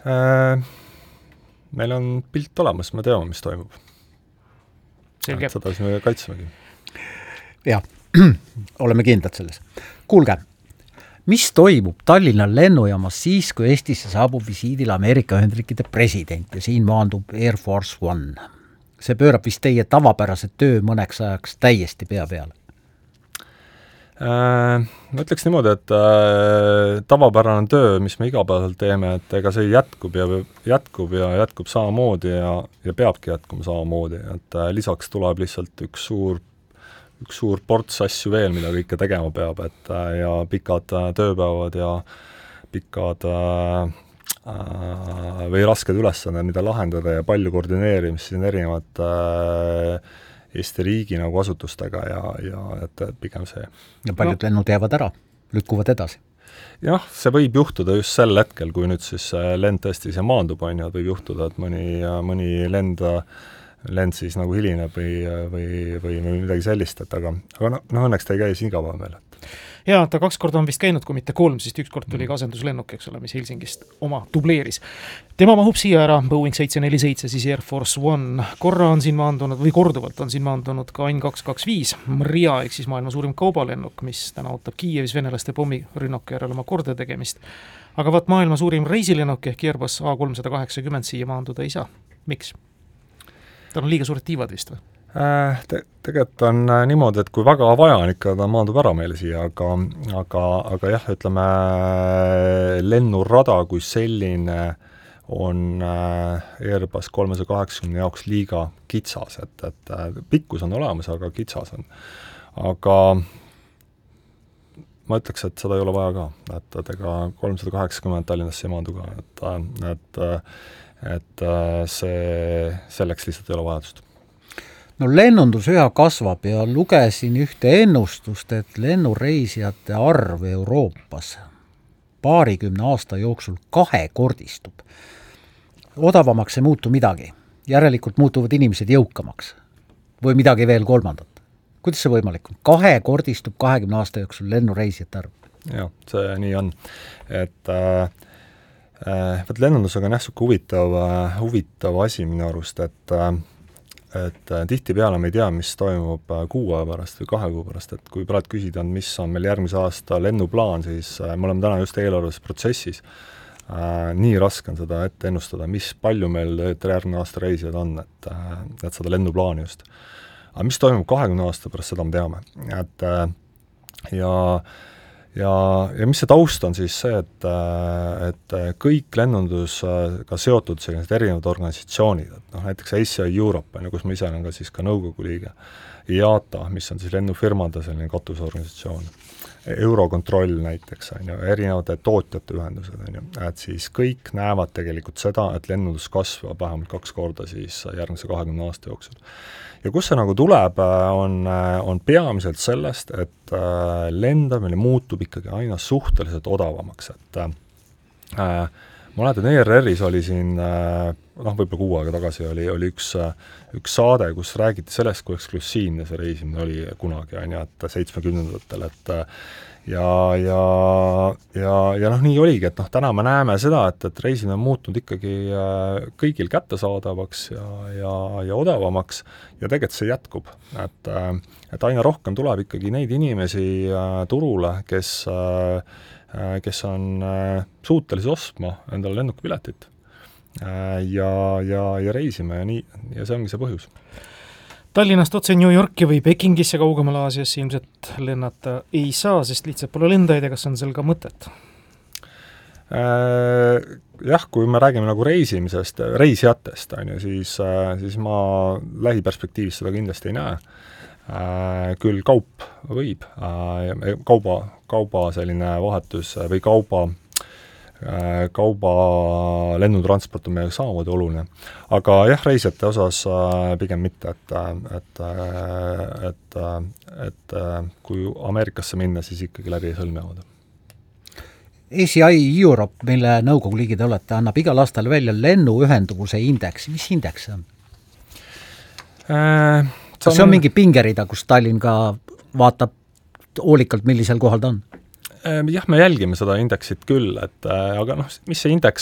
Meil on pilt olemas, me teame, mis toimub. Selge. Seda siis me kaitsemegi. Jah, oleme kindlad selles. Kuulge, mis toimub Tallinna lennujaamas siis, kui Eestisse saabub visiidil Ameerika Ühendriikide president ja siin maandub Air Force One? See pöörab vist teie tavapärase töö mõneks ajaks täiesti pea peale. Ma ütleks niimoodi, et tavapärane töö, mis me igapäevaselt teeme, et ega see jätkub samamoodi ja peabki jätkuma samamoodi, et lisaks tuleb lihtsalt üks suur ports asju veel, mida kõike tegema peab, et ja pikad tööpäevad ja pikad või rasked ülesanded, mida lahendada ja palju koordineerimist siin erinevad Eesti riigi nagu asutustega ja et pigem see. Ja paljud lennud jäävad ära, lükkuvad edasi. Jah, see võib juhtuda just sel hetkel, kui nüüd siis lend tõesti see maandub, võib juhtuda, et mõni lend siis nagu hilineb või midagi sellist, et aga õnneks ta ei käi siin iga päev veel. Ja ta 2 korda on vist käinud, kui mitte 3, siis 1 kord tuli ka asenduslennuk, eks ole, mis Helsingist oma dubleeris. Tema mahub siia ära, Boeing 747, siis Air Force One. Korra on siin maandunud, või korduvalt on siin maandunud ka AN225, Mria, ehk siis maailma suurim kaubalennuk, mis täna ootab Kiievis venelaste pommirünnaku järel oma korda tegemist. Aga vaat maailma suurim reisilennuk ehk Airbus A380 siia maanduda ei saa. Miks? Tal on liiga suured tiivad vist või? Tegelikult on niimoodi, et kui väga vaja on ikka, ta maandub ära meile siia, aga jah, ütleme, lennurada kui selline on Airbus 380 jaoks liiga kitsas, et pikkus on olemas, aga kitsas on. Aga ma ütleks, et seda ei ole vaja ka, et ega 380 Tallinnasse ei maandu ka, et see selleks lihtsalt ei ole vajadust. No lennundus üha kasvab ja lugesin ühte ennustust, et lennureisijate arv Euroopas 20 aasta jooksul 2-kordistub. Odavamaks ei muutu midagi. Järelikult muutuvad inimesed jõukamaks. Või midagi veel 3. Kuidas see võimalik on? 2-kordistub 20 aasta jooksul lennureisijate arv. Jah, see nii on. Et lennundusega on huvitav asi minu arust, et tihtipeale me ei tea, mis toimub 6 aja pärast või 2 kuu pärast, et kui praegu küsida, mis on meil järgmise aasta lennuplaan, siis me oleme täna just eelarves protsessis. Nii raske on seda ette ennustada, mis palju meil järgmine aasta reisijad on, et seda lennuplaani just. Aga mis toimub 20 aasta pärast, seda me teame. Ja mis see taust on siis see, et kõik lennundusga seotud sellised erinevad organisatsioonid, et näiteks ACI Europe, kus ma ise olen ka siis ka nõukogu liige, IATA, mis on siis lennufirmade selline katusorganisatsioon, Eurokontroll näiteks, erinevate tootjate ühendused, et siis kõik näevad tegelikult seda, et lennundus kasvab vähemalt 2 korda siis järgmise 20 aasta jooksul. Ja kus see nagu tuleb, on peamiselt sellest, et lendamine muutub ikkagi aina suhteliselt odavamaks, et ma mäletan, ERR-is oli siin, võib-olla 6 aega tagasi oli üks saade, kus räägiti sellest, kui eksklusiivne see reisimine oli kunagi, et 70-ndatel, et ja nii oligi, et täna me näeme seda, et reisimine on muutunud ikkagi kõigil kättesaadavaks ja odavamaks ja tegelikult see jätkub, et aina rohkem tuleb ikkagi neid inimesi turule, kes on suutelised ostma endale lennukipiletit ja reisime ja see ongi see põhjus. Tallinnast otse New Yorki või Pekingisse kaugemal Aasiasse ilmselt lennata ei saa, sest lihtsalt pole lendajaid ja kas on seal ka mõtet? Jah, kui me räägime nagu reisijatest, siis ma lähiperspektiivis seda kindlasti ei näe. Küll kaup võib, kauba selline vahetus või kauba lennutransport on meile samamoodi oluline. Aga jah, reisijate osas pigem mitte, et kui Ameerikasse minna, siis ikkagi läbi sõlmeavada. ACI Europe, mille nõukogu liige te olete, annab igal aastal välja lennuühenduvuse indeksi. Mis indeks see on? Kas see on mingi pingerida, kus Tallinn ka vaatab hoolikalt, millisel kohal ta on? Jah, me jälgime seda indeksit küll, aga mis see indeks